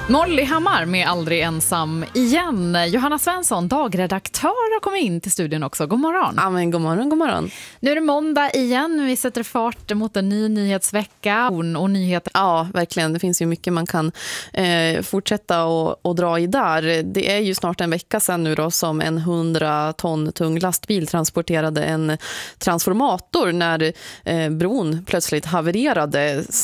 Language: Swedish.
Molly Hammar med Aldrig ensam igen. Johanna Svensson, dagredaktör, har kommit in till studion också. God morgon. Ja, men god morgon, god morgon. Nu är det måndag igen. Vi sätter fart mot en ny nyhetsvecka och nyheter. Ja, verkligen. Det finns ju mycket man kan fortsätta och dra i där. Det är ju snart en vecka sedan nu då som en 100 ton tung lastbil transporterade en transformator när bron plötsligt havererade.